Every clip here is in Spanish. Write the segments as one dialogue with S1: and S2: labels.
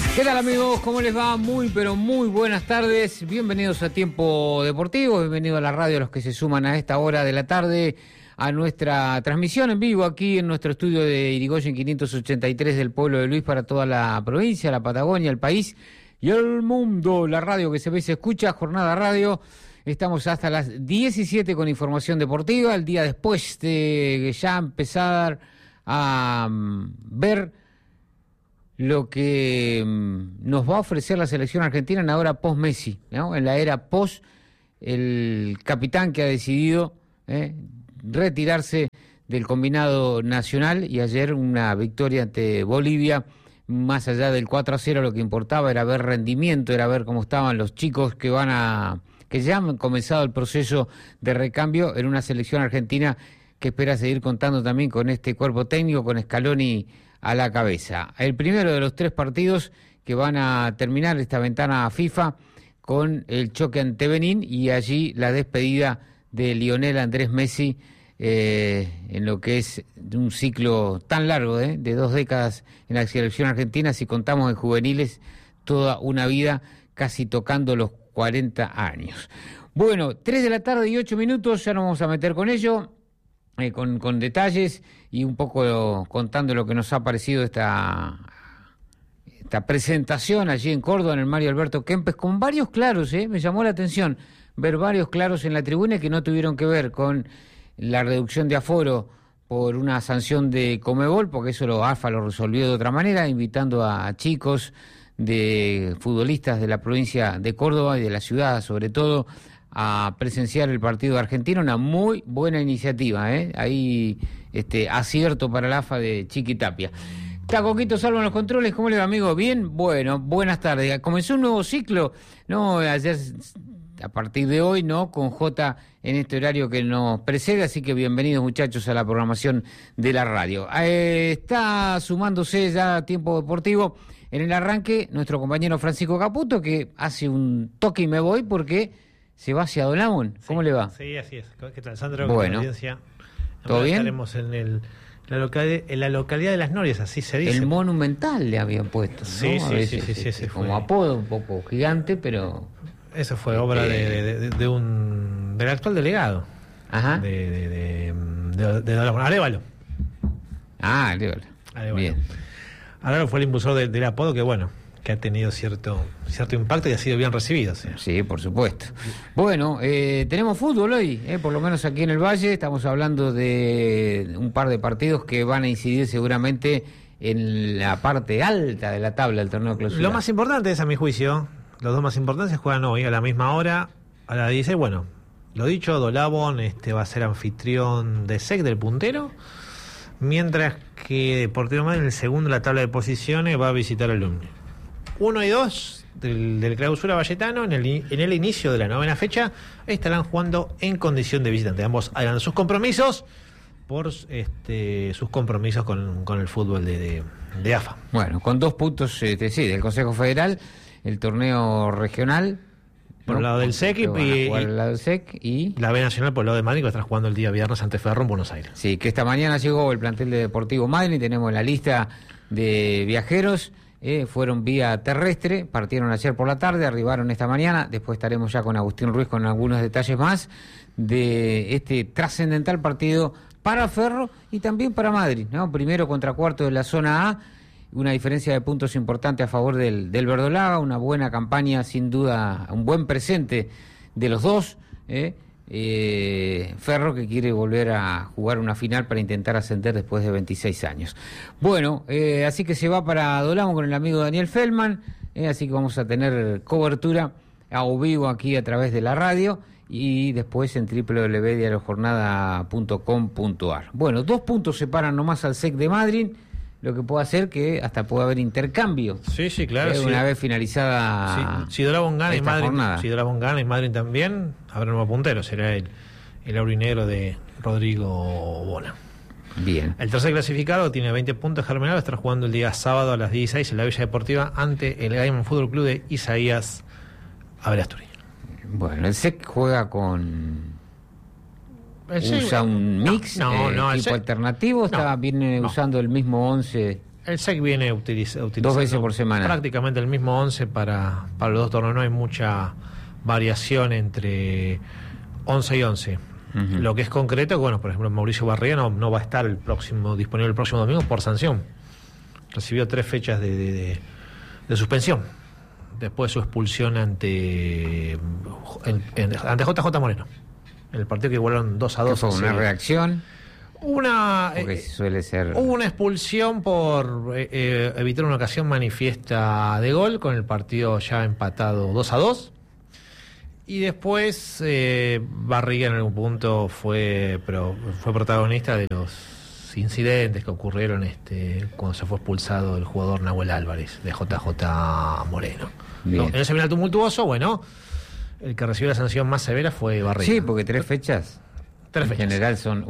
S1: ¿Qué tal, amigos? ¿Cómo les va? Muy, pero muy buenas tardes. Bienvenidos a Tiempo Deportivo. Bienvenidos a la radio, a los que se suman a esta hora de la tarde a nuestra transmisión en vivo aquí en nuestro estudio de Irigoyen 583 del pueblo de Luis para toda la provincia, la Patagonia, el país y el mundo. La radio que se ve y se escucha, Jornada Radio. Estamos hasta las 17 con información deportiva. El día después de ya empezar a ver lo que nos va a ofrecer la selección argentina en la hora post-Messi, ¿no? En la era post, el capitán que ha decidido retirarse del combinado nacional, y ayer una victoria ante Bolivia, más allá del 4-0, lo que importaba era ver rendimiento, era ver cómo estaban los chicos que ya han comenzado el proceso de recambio en una selección argentina que espera seguir contando también con este cuerpo técnico, con Scaloni a la cabeza. El primero de los 3 partidos que van a terminar esta ventana FIFA con el choque ante Benín y allí la despedida de Lionel Andrés Messi en lo que es un ciclo tan largo de 2 décadas en la selección argentina, si contamos en juveniles, toda una vida casi tocando los 40 años. Bueno, 3 de la tarde y 8 minutos, ya nos vamos a meter con ello. Con detalles y un poco contando lo que nos ha parecido esta presentación allí en Córdoba, en el Mario Alberto Kempes, con varios claros, me llamó la atención ver varios claros en la tribuna que no tuvieron que ver con la reducción de aforo por una sanción de Conmebol, porque eso AFA lo resolvió de otra manera, invitando a chicos de futbolistas de la provincia de Córdoba y de la ciudad sobre todo, a presenciar el partido argentino. Una muy buena iniciativa, ahí acierto para la AFA de Chiqui Tapia. Está Coquito Salvo en los controles. ¿Cómo le va, amigo? Bien, bueno, buenas tardes. Comenzó un nuevo ciclo, ¿no? Ayer, a partir de hoy, ¿no? Con Jota en este horario que nos precede, así que bienvenidos, muchachos, a la programación de la radio. Está sumándose ya a Tiempo Deportivo en el arranque nuestro compañero Francisco Caputo, que hace un toque y me voy porque se va hacia Dolamón. ¿Cómo le va?
S2: Sí, así es. ¿Qué tal, Sandro?
S1: Bueno. ¿Todo bien?
S2: Estaremos en la localidad de Las Norias, así se dice.
S1: El Monumental le habían puesto, ¿no?
S2: Sí.
S1: Como apodo un poco gigante, pero...
S2: Eso fue obra del actual delegado.
S1: Ajá.
S2: De Dolamón, Arévalo.
S1: Ah, Arévalo. Bien.
S2: Arévalo fue el impulsor del apodo que ha tenido cierto impacto y ha sido bien recibido.
S1: Sí, por supuesto. Bueno, tenemos fútbol hoy, por lo menos aquí en el Valle. Estamos hablando de un par de partidos que van a incidir seguramente en la parte alta de la tabla del torneo clausura.
S2: Lo más importante es, a mi juicio, los 2 más importantes se juegan hoy a la misma hora, a las 16. Bueno, lo dicho, Dolamón va a ser anfitrión de SEC, del puntero, mientras que Deportivo Madryn, el segundo de la tabla de posiciones, va a visitar al Alumni. 1 y 2 del clausura valletano en el inicio de la 9ª fecha estarán jugando en condición de visitante. Ambos harán sus compromisos por sus compromisos con el fútbol de AFA.
S1: Bueno, con 2 puntos del Consejo Federal, el torneo regional
S2: por el lado del SEC
S1: y
S2: la B Nacional por el lado de Madrid, que estará jugando el día viernes ante Ferro en Buenos Aires.
S1: Sí, que esta mañana llegó el plantel de Deportivo Madryn, tenemos la lista de viajeros. Fueron vía terrestre, partieron ayer por la tarde, arribaron esta mañana. Después estaremos ya con Agustín Ruiz con algunos detalles más de este trascendental partido para Ferro y también para Madrid, ¿no? Primero contra cuarto de la zona A, una diferencia de puntos importante a favor del verdolaga, una buena campaña, sin duda, un buen presente de los dos. Ferro que quiere volver a jugar una final para intentar ascender después de 26 años. Bueno, así que se va para Dolamón con el amigo Daniel Feldman, así que vamos a tener cobertura a vivo aquí a través de la radio y después en www.diariojornada.com.ar. Bueno, 2 puntos separan nomás al SEC de Madryn, lo que puede hacer que hasta pueda haber intercambio.
S2: Sí, claro.
S1: Una vez finalizada
S2: si Dolamón gana y Madryn,
S1: jornada.
S2: Si Dolamón gana y Madryn también, habrá nuevo puntero, será el aurinegro de Rodrigo Bona.
S1: Bien.
S2: El tercer clasificado tiene 20 puntos, Germinal, estará jugando el día sábado a las 16 en la Villa Deportiva ante el Diamond Fútbol Club de Isaías Averasturi.
S1: Bueno, el SEC juega con... ¿Usa un mix tipo alternativo? ¿Viene usando el mismo 11?
S2: El SEC viene utilizando
S1: 2 veces por semana.
S2: Prácticamente el mismo 11 para los dos torneos. No hay mucha variación entre 11 y 11. Uh-huh. Lo que es concreto, bueno, por ejemplo, Mauricio Barriga no va a estar disponible el próximo domingo por sanción. Recibió 3 fechas de suspensión después de su expulsión ante JJ Moreno, en el partido que igualaron 2-2.
S1: ¿Fue una reacción?
S2: Porque
S1: suele ser...
S2: Hubo una expulsión por evitar una ocasión manifiesta de gol, con el partido ya empatado 2-2. Y después Barriga en algún punto fue protagonista de los incidentes que ocurrieron cuando se fue expulsado el jugador Nahuel Álvarez de JJ Moreno. En ese final tumultuoso, bueno, el que recibió la sanción más severa fue Barriga.
S1: Sí, porque 3 fechas. En general son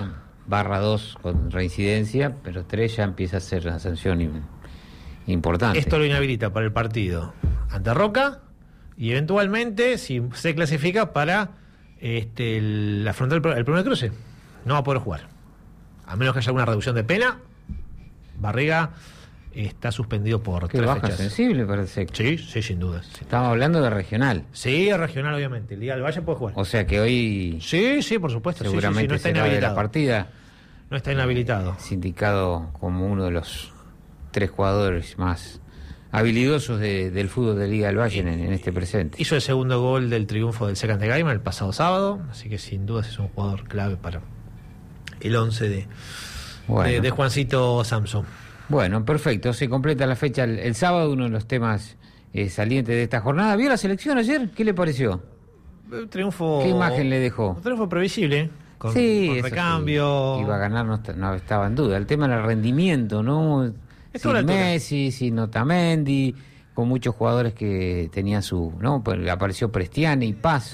S1: 1/2 con reincidencia, pero 3 ya empieza a ser una sanción importante.
S2: Esto lo inhabilita para el partido ante Roca y eventualmente, si se clasifica, para afrontar el primer cruce. No va a poder jugar. A menos que haya alguna reducción de pena, Barriga está suspendido por 3
S1: baja
S2: fechas.
S1: Sensible para el SEC.
S2: Sí, sin dudas.
S1: Estamos hablando de regional.
S2: Sí, regional, obviamente. El Liga del Valle puede jugar.
S1: O sea que hoy...
S2: Sí, por supuesto.
S1: Seguramente
S2: no está
S1: será
S2: inhabilitado.
S1: De la partida.
S2: No está inhabilitado.
S1: Sindicado como uno de los 3 jugadores más habilidosos del fútbol de Liga del Valle en este presente.
S2: Hizo el segundo gol del triunfo del SEC ante Gaima el pasado sábado, así que sin dudas es un jugador clave para el 11 de Juancito Samson.
S1: Bueno, perfecto. Se completa la fecha el sábado, uno de los temas salientes de esta jornada. ¿Vio la selección ayer? ¿Qué le pareció?
S2: Triunfo.
S1: ¿Qué imagen le dejó?
S2: Un triunfo previsible. Con recambio.
S1: Sí. Iba a ganar, no estaba en duda. El tema era el rendimiento, ¿no? Sin Messi, sin Otamendi, con muchos jugadores que tenían ¿no? Apareció Prestiani y Paz.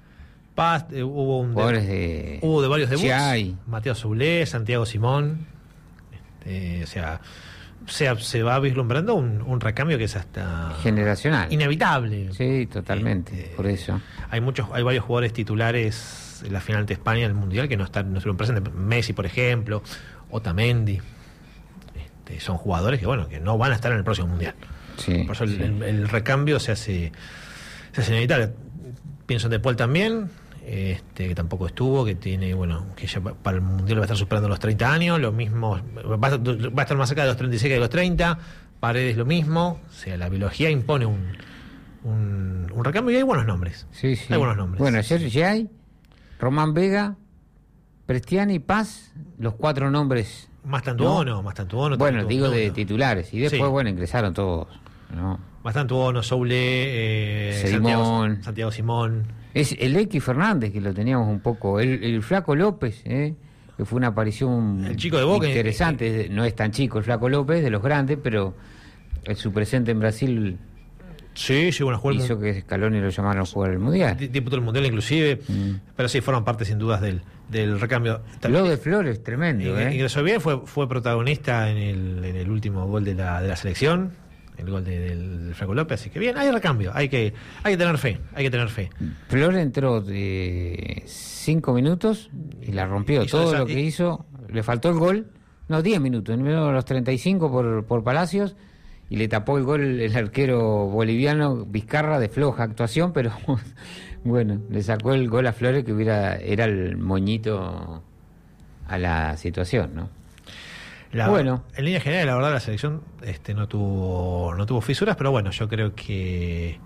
S2: Hubo de varios debuts.
S1: Chiay.
S2: Mateo Soulé, Santiago Simón. Se va vislumbrando un recambio que es hasta
S1: generacional,
S2: inevitable.
S1: Sí, totalmente. Por eso
S2: hay varios jugadores titulares en la final de España del Mundial que no estuvieron presentes. Messi, por ejemplo, Otamendi. Son jugadores que no van a estar en el próximo Mundial.
S1: Sí,
S2: por eso el recambio se hace inevitable. Pienso en De Paul también, que tampoco estuvo, que tiene, que ya para el Mundial va a estar superando los 30 años, lo mismo, va a estar más cerca de los 36 que de los 30, Paredes lo mismo, o sea, la biología impone un recambio y hay buenos nombres.
S1: Sí.
S2: Hay buenos nombres.
S1: Bueno, ayer Jay, Román Vega, Prestiani, Paz, los 4 nombres.
S2: Mastantuono.
S1: Bueno, digo de titulares, y después, ingresaron todos, ¿no?
S2: Mastantuono, Soulé, Santiago Simón.
S1: Es el X Fernández, que lo teníamos un poco, el Flaco López, que fue una aparición
S2: el chico de Boca,
S1: interesante. No es tan chico el Flaco López, de los grandes, pero su presente en Brasil hizo que Scaloni lo llamaron a jugar el Mundial.
S2: Diputado del Mundial inclusive, pero sí, forman parte sin dudas del recambio.
S1: Lo de Flores, tremendo.
S2: Ingresó bien, fue protagonista en el último gol de la selección, el gol del Flaco López, así que bien, hay recambio, hay que tener fe.
S1: Flores entró de 5 minutos y la rompió. Todo lo que hizo, le faltó el gol, 10 minutos, en los 35 por Palacios, y le tapó el gol el arquero boliviano Vizcarra, de floja actuación, pero bueno, le sacó el gol a Flores, que era el moñito a la situación, ¿no?
S2: En línea general, la verdad, la selección no tuvo fisuras, pero bueno, yo creo que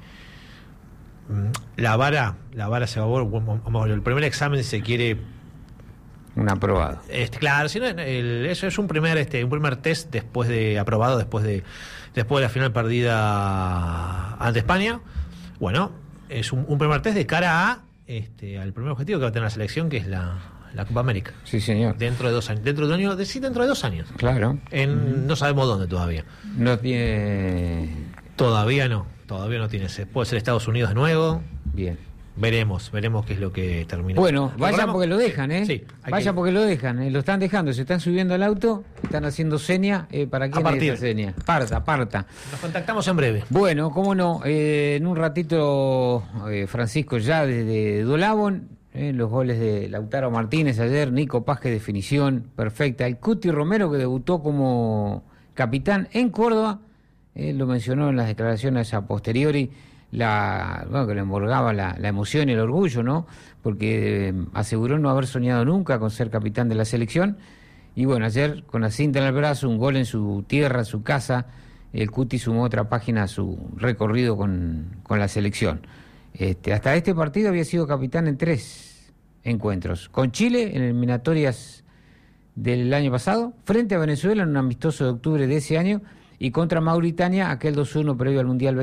S2: la vara se va a el primer examen, si se quiere,
S1: un aprobado.
S2: Claro, si no, eso es un primer test después de la final perdida ante España. Bueno, es un primer test de cara al primer objetivo que va a tener la selección, que es la Copa América.
S1: Sí, señor.
S2: Dentro de 2 años. Dentro de 2 años.
S1: Claro.
S2: No sabemos dónde todavía.
S1: No tiene...
S2: Todavía no tiene. Puede ser Estados Unidos de nuevo.
S1: Bien.
S2: Veremos qué es lo que termina.
S1: Bueno, vaya porque lo dejan,
S2: Sí,
S1: vaya porque lo dejan, lo están dejando, se están subiendo al auto, están haciendo seña. ¿Para quién es esa seña? Parta.
S2: Nos contactamos en breve.
S1: Bueno, cómo no, en un ratito, Francisco, ya desde Dolabon, los goles de Lautaro Martínez ayer, Nico Paz, que definición perfecta, el Cuti Romero, que debutó como capitán en Córdoba. Él lo mencionó en las declaraciones a posteriori, que le embargaba la emoción y el orgullo, ¿no? Porque aseguró no haber soñado nunca con ser capitán de la selección. Y bueno, ayer con la cinta en el brazo, un gol en su tierra, en su casa, el Cuti sumó otra página a su recorrido con la selección. Hasta este partido había sido capitán en 3 encuentros. Con Chile en eliminatorias del año pasado, frente a Venezuela en un amistoso de octubre de ese año, y contra Mauritania aquel 2-1 previo al Mundial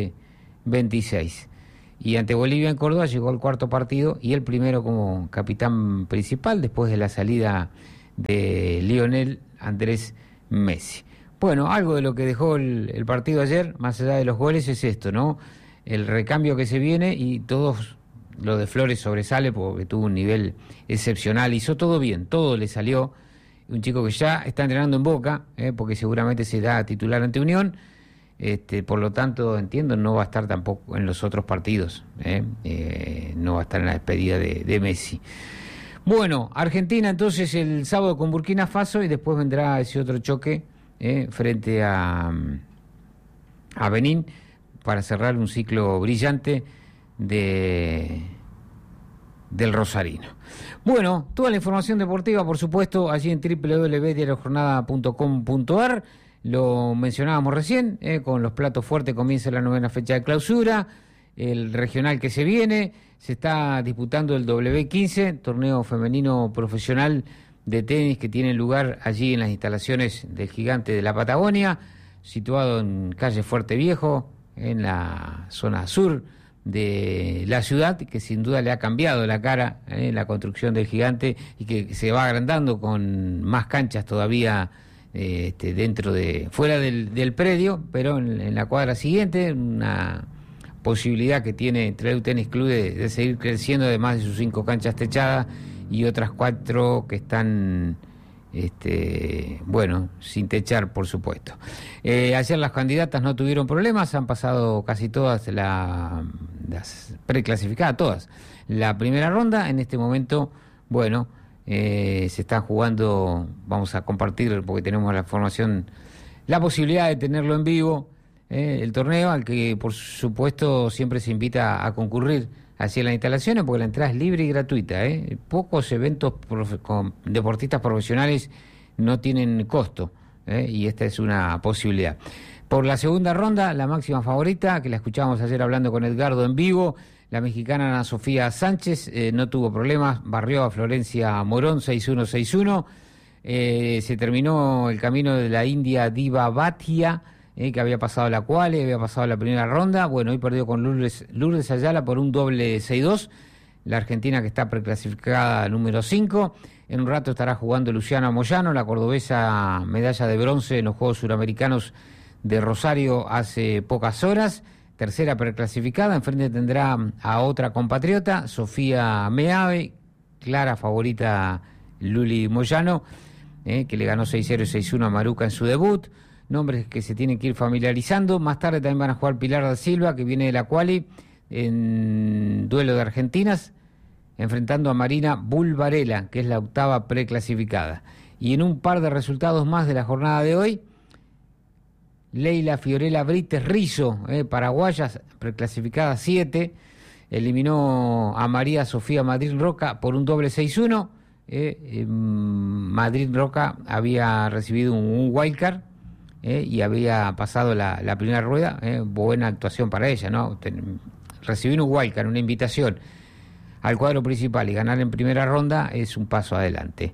S1: 2026. Y ante Bolivia en Córdoba llegó al 4º partido y el primero como capitán principal después de la salida de Lionel Andrés Messi. Bueno, algo de lo que dejó el partido ayer, más allá de los goles, es esto, ¿no? El recambio que se viene, y todos, lo de Flores sobresale porque tuvo un nivel excepcional, hizo todo bien, todo le salió. Un chico que ya está entrenando en Boca, porque seguramente será titular ante Unión, por lo tanto, entiendo, no va a estar tampoco en los otros partidos, no va a estar en la despedida de Messi. Bueno, Argentina entonces el sábado con Burkina Faso, y después vendrá ese otro choque frente a Benín, para cerrar un ciclo brillante del rosarino. Bueno, toda la información deportiva, por supuesto, allí en www.diariojornada.com.ar. Lo mencionábamos recién, con los platos fuertes comienza la 9ª fecha de clausura, el regional que se viene, se está disputando el W15, torneo femenino profesional de tenis que tiene lugar allí en las instalaciones del Gigante de la Patagonia, situado en calle Fuerte Viejo, en la zona sur de la ciudad, que sin duda le ha cambiado la cara, la construcción del Gigante, y que se va agrandando con más canchas todavía fuera del predio, pero en la cuadra siguiente, una posibilidad que tiene Trelew Tennis Club de seguir creciendo, además de sus 5 canchas techadas y otras 4 que están sin techar, por supuesto. Ayer las candidatas no tuvieron problemas, han pasado casi todas las preclasificadas, todas la primera ronda. En este momento, se están jugando, vamos a compartir, porque tenemos la información, la posibilidad de tenerlo en vivo, el torneo, al que por supuesto siempre se invita a concurrir hacia las instalaciones, porque la entrada es libre y gratuita. Pocos eventos con deportistas profesionales no tienen costo, y esta es una posibilidad. Por la segunda ronda, la máxima favorita, que la escuchábamos ayer hablando con Edgardo en vivo, la mexicana Ana Sofía Sánchez, no tuvo problemas, barrió a Florencia Morón 6-1, 6-1. Se terminó el camino de la india Diva Bhatia, que había pasado la quali, había pasado la primera ronda. Hoy perdió con Lourdes Ayala por un doble 6-2, la argentina que está preclasificada número 5. En un rato estará jugando Luciana Moyano, la cordobesa, medalla de bronce en los Juegos Suramericanos de Rosario hace pocas horas, tercera preclasificada. Enfrente tendrá a otra compatriota, Sofía Meave, clara favorita Luli Moyano, que le ganó 6-0 y 6-1 a Maruca en su debut. Nombres que se tienen que ir familiarizando. Más tarde también van a jugar Pilar da Silva, que viene de la quali, en duelo de argentinas, enfrentando a Marina Bulvarela, que es la 8ª preclasificada. Y en un par de resultados más de la jornada de hoy, Leila Fiorella Brites Rizzo, paraguaya, preclasificada 7, eliminó a María Sofía Madrid Roca por un doble 6-1. Madrid Roca había recibido un wildcard, y había pasado la primera rueda. Buena actuación para ella, ¿no? Recibir un wildcard, una invitación al cuadro principal y ganar en primera ronda es un paso adelante.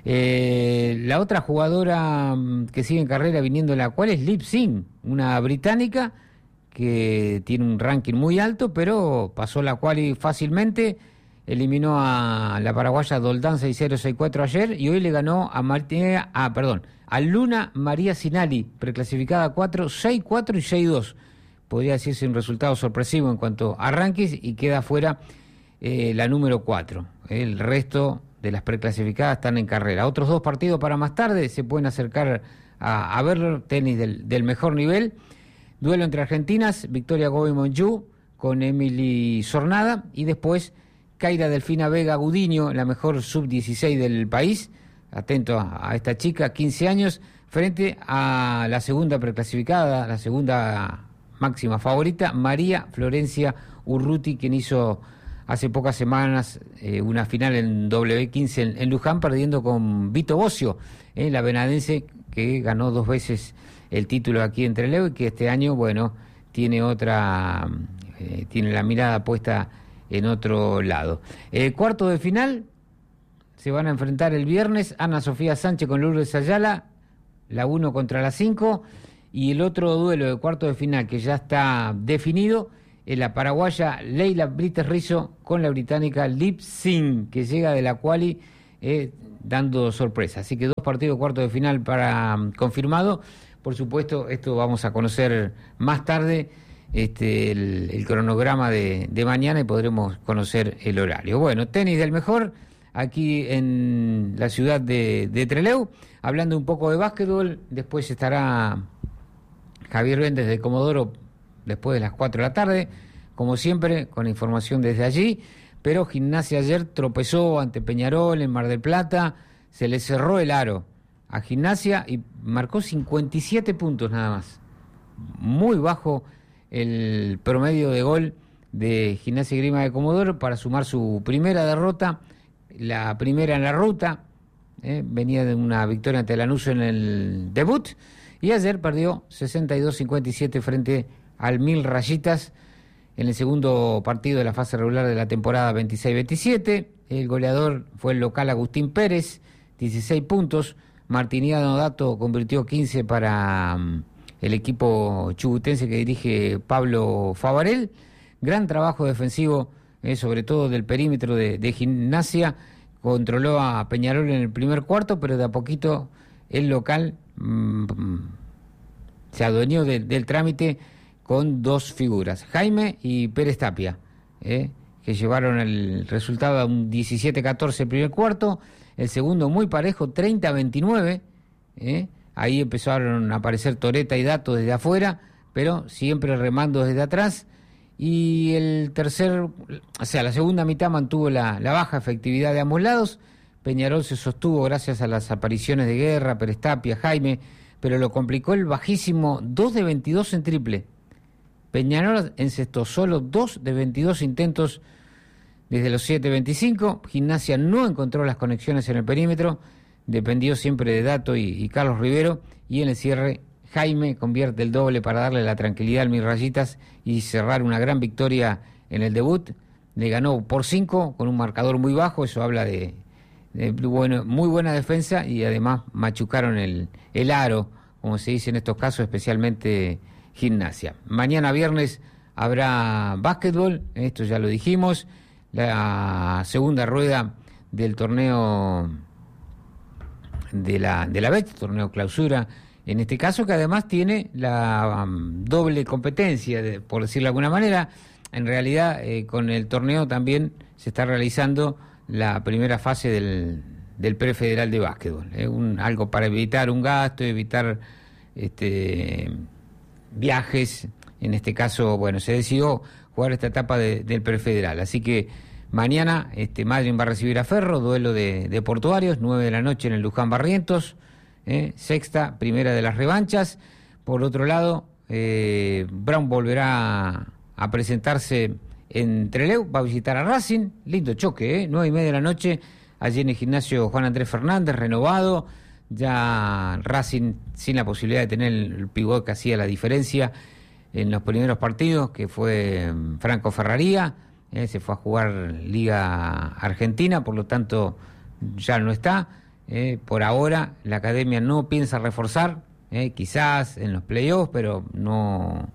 S1: La otra jugadora que sigue en carrera viniendo de la cual es Lip Singh, una británica que tiene un ranking muy alto, pero pasó la quali fácilmente, eliminó a la paraguaya Doldán 6-0, 6-4 ayer, y hoy le ganó a Luna María Sinali, preclasificada 4, 6-4 y 6-2. Podría decirse un resultado sorpresivo en cuanto a rankings, y queda fuera la número 4. El resto de las preclasificadas están en carrera. Otros 2 partidos para más tarde, se pueden acercar a ver tenis del mejor nivel. Duelo entre argentinas, Victoria Gobi Monju con Emily Sornada, y después Kaira Delfina Vega Gudiño, la mejor sub-16 del país. Atento a esta chica, 15 años, frente a la segunda preclasificada, la segunda máxima favorita, María Florencia Urruti, quien hizo hace pocas semanas una final en W15 en Luján, perdiendo con Vito Bocio, la venadense, que ganó 2 veces el título aquí en Trelew y que este año, bueno, tiene tiene la mirada puesta en otro lado. Cuarto de final, se van a enfrentar el viernes Ana Sofía Sánchez con Lourdes Ayala, la 1 contra la 5, y el otro duelo de cuarto de final que ya está definido es la paraguaya Leila Brites Rizzo con la británica Liv Singh, que llega de la quali dando sorpresa. Así que 2 partidos cuarto de final para confirmado. Por supuesto, esto vamos a conocer más tarde, el cronograma de mañana, y podremos conocer el horario. Bueno, tenis del mejor aquí en la ciudad de Trelew. Hablando un poco de básquetbol, después estará Javier Méndez de Comodoro después de las 4 de la tarde, como siempre, con información desde allí. Pero Gimnasia ayer tropezó ante Peñarol en Mar del Plata, se le cerró el aro a Gimnasia y marcó 57 puntos nada más. Muy bajo el promedio de gol de Gimnasia y Esgrima de Comodoro para sumar su primera derrota, la primera en la ruta. Venía de una victoria ante Lanús en el debut, y ayer perdió 62-57 frente al Mil Rayitas en el segundo partido de la fase regular de la temporada 26-27. El goleador fue el local Agustín Pérez, 16 puntos. Martiniano Dato convirtió 15 para el equipo chubutense que dirige Pablo Favarel. Gran trabajo defensivo, sobre todo del perímetro de Gimnasia. Controló a Peñarol en el primer cuarto, pero de a poquito el local se adueñó del trámite con 2 figuras, Jaime y Pérez Tapia, que llevaron el resultado a un 17-14 el primer cuarto, el segundo muy parejo, 30-29, ahí empezaron a aparecer Toreta y Dato desde afuera, pero siempre remando desde atrás, y el tercer, la segunda mitad mantuvo la baja efectividad de ambos lados. Peñarol se sostuvo gracias a las apariciones de Guerra, Pérez Tapia, Jaime, pero lo complicó el bajísimo 2 de 22 en triple. Peñarol encestó solo 2 de 22 intentos desde los 7-25. Gimnasia no encontró las conexiones en el perímetro, dependió siempre de Dato y Carlos Rivero, y en el cierre Jaime convierte el doble para darle la tranquilidad al Mil Rayitas y cerrar una gran victoria en el debut. Le ganó por 5 con un marcador muy bajo, eso habla de muy buena defensa, y además machucaron el aro, como se dice en estos casos, especialmente Gimnasia. Mañana viernes habrá básquetbol, esto ya lo dijimos, la segunda rueda del torneo de la BET, torneo clausura, en este caso, que además tiene la doble competencia, por decirlo de alguna manera. En realidad, con el torneo también se está realizando la primera fase del prefederal de básquetbol. Algo para evitar un gasto, evitar viajes. En este caso, bueno, se decidió jugar esta etapa del prefederal. Así que mañana Madryn va a recibir a Ferro, duelo de portuarios, 9 de la noche en el Luján Barrientos. Sexta, primera de las revanchas. Por otro lado, Brown volverá a presentarse en Trelew, va a visitar a Racing, lindo choque, 9:30 de la noche, allí en el gimnasio Juan Andrés Fernández, renovado, ya Racing sin la posibilidad de tener el pivot que hacía la diferencia en los primeros partidos, que fue Franco Ferraría, se fue a jugar Liga Argentina, por lo tanto ya no está. Por ahora la academia no piensa reforzar, quizás en los playoffs, pero no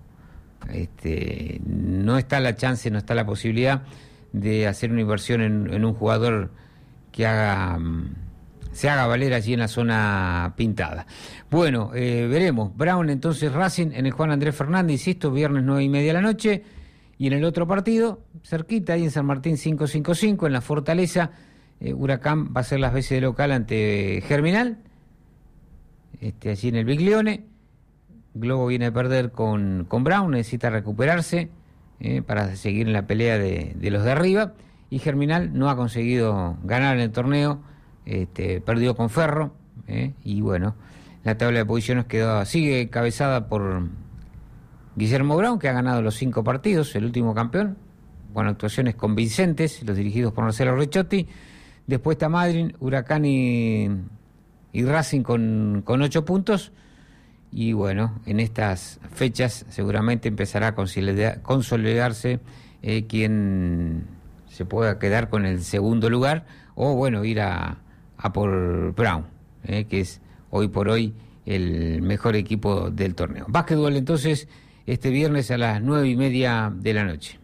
S1: está la chance, no está la posibilidad de hacer una inversión en un jugador que se haga valer allí en la zona pintada. Bueno, veremos. Brown entonces Racing en el Juan Andrés Fernández, insisto, viernes 9:30 de la noche, y en el otro partido, cerquita, ahí en San Martín 555, en la Fortaleza, Huracán va a ser las veces de local ante Germinal, allí en el Biglione. Globo viene a perder con Brown, necesita recuperarse para seguir en la pelea de los de arriba, y Germinal no ha conseguido ganar en el torneo, perdió con Ferro, y bueno, La tabla de posiciones sigue encabezada por Guillermo Brown, que ha ganado los 5 partidos, el último campeón, con actuaciones convincentes, los dirigidos por Marcelo Ricciotti. Después está Madryn, Huracán y Racing con 8 puntos. Y bueno, en estas fechas seguramente empezará a consolidarse quien se pueda quedar con el segundo lugar, o bueno, ir a por Brown, que es hoy por hoy el mejor equipo del torneo. Básquetbol entonces este viernes a las 9:30 de la noche.